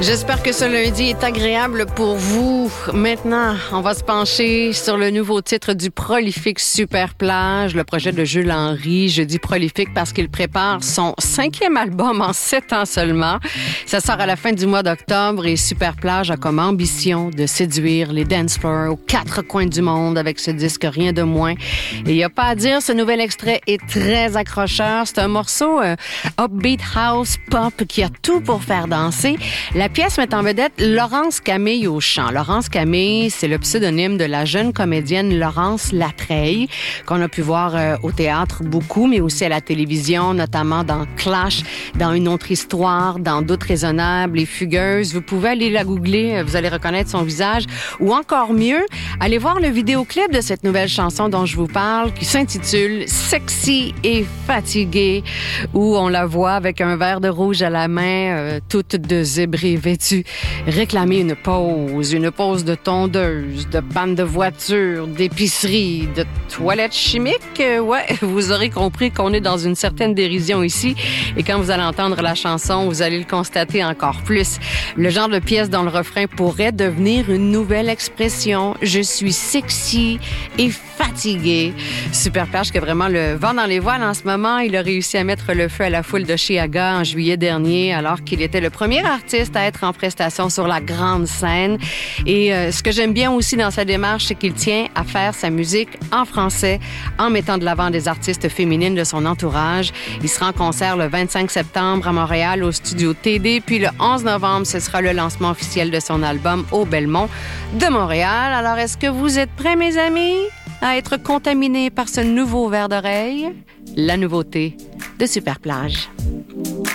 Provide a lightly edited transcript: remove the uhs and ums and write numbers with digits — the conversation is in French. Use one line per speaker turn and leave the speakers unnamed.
J'espère que ce lundi est agréable pour vous. Maintenant, on va se pencher sur le nouveau titre du prolifique Super Plage, le projet de Jules Henry. Je dis prolifique parce qu'il prépare son 5e album en 7 ans seulement. Ça sort à la fin du mois d'octobre et Super Plage a comme ambition de séduire les dance floors aux 4 coins du monde avec ce disque, rien de moins. Et il n'y a pas à dire, ce nouvel extrait est très accrocheur. C'est un morceau upbeat house pop qui a tout pour faire danser. La pièce met en vedette Laurence Camille au chant. Laurence Camille, c'est le pseudonyme de la jeune comédienne Laurence Latreille, qu'on a pu voir au théâtre beaucoup, mais aussi à la télévision, notamment dans Clash, dans Une autre histoire, dans Doute raisonnable et Fugueuse. Vous pouvez aller la googler, vous allez reconnaître son visage. Ou encore mieux, allez voir le vidéoclip de cette nouvelle chanson dont je vous parle, qui s'intitule « Sexy et fatiguée », où on la voit avec un verre de rouge à la main, toute de zébrée vêtue, réclamer une pause de tondeuse, de panne de voiture, d'épicerie, de toilette chimique. Ouais, vous aurez compris qu'on est dans une certaine dérision ici. Et quand vous allez entendre la chanson, vous allez le constater encore plus. Le genre de pièce dont le refrain pourrait devenir une nouvelle expression. Je suis sexy et fatiguée. Super Plage qui a vraiment le vent dans les voiles en ce moment. Il a réussi à mettre le feu à la foule de Chiaga en juillet dernier, alors qu'il était le premier artiste à être en prestation sur la grande scène. Et ce que j'aime bien aussi dans sa démarche, c'est qu'il tient à faire sa musique en français en mettant de l'avant des artistes féminines de son entourage. Il sera en concert le 25 septembre à Montréal au studio TD, puis le 11 novembre, ce sera le lancement officiel de son album au Belmont de Montréal. Alors, est-ce que vous êtes prêts, mes amis, à être contaminés par ce nouveau verre d'oreille? La nouveauté de Super Plage.